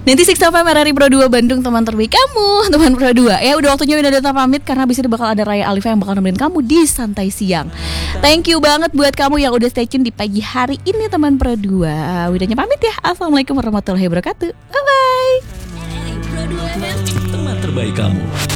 96 FM RRI Pro 2 Bandung, teman terbaik kamu, teman Pro 2. Ya udah waktunya Winodata pamit karena abis ini bakal ada Raya Alifa yang bakal nemenin kamu di Santai Siang. Thank you banget buat kamu yang udah stay tune di pagi hari ini teman Pro 2. Widanya pamit ya. Assalamualaikum warahmatullahi wabarakatuh. Bye bye. Teman terbaik kamu.